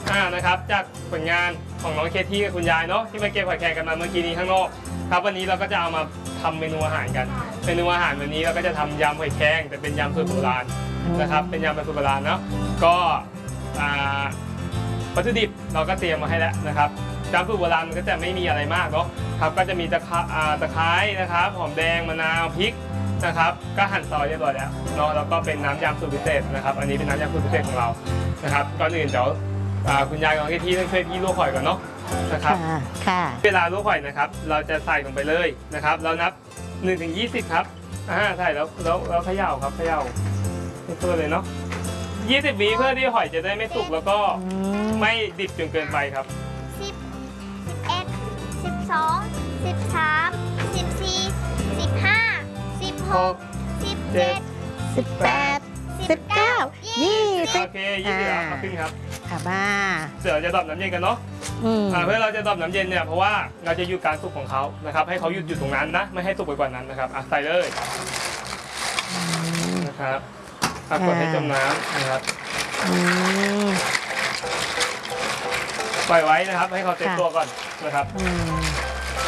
นะครับจากผลงานของน้องเคที่กับคุณยายเนาะที่มาเก็บหอยแครงกันมาเมื่อกี้นี้ข้างนอกครับวันนี้เราก็จะเอามาทำเมนูอาหารกันเมนูอาหารวันนี้เราก็จะทำยำหอยแครงแต่เป็นยำสูตรโบราณนะครับเป็นยำแบบสูตรโบราณเนาะก็วัตถุดิบเราก็เตรียมมาให้แล้วนะครับยำสูตรโบราณมันก็จะไม่มีอะไรมากเนาะครับก็จะมีตะไคร้นะครับหอมแดงมะนาวพริกนะครับก็หั่นซอยเรียบร้อยแล้วเนาะแล้วก็เป็นน้ำยำสูตรพิเศษนะครับอันนี้เป็นน้ำยำสูตรพิเศษของเรานะครับก่อนอื่นเดี๋ยวคุณยายของพี่ต้องช่วยพี่ลวกหอยก่อนเนาะนะครับค่ะเวลาลวกหอยนะครับเราจะใส่ลงไปเลยนะครับเรานับ 1-20 ครับใส่แล้วเขย่าครับเขย่าให้ตัวเลยเนาะ20 วิเพื่อที่หอยจะได้ไม่สุกแล้วก็ไม่ดิบจนเกินไปครับ 10 11 12 13 14 15 16 17 18 19 20 โอเค20แล้วมาขึ้นครับมาเดี๋ยวจะดรอปน้ำเย็นกันเนาะเพื่อเราจะดรอปน้ำเย็นเนี่ยเพราะว่าเราจะหยุดการสุกของเขานะครับให้เขาหยุดอยู่ตรงนั้นนะไม่ให้สุกไปกว่านั้นนะครับใส่เลยนะครับกดให้จมน้ำนะครับปล่อยไว้นะครับให้เขาเต็มตัวก่อนนะครับ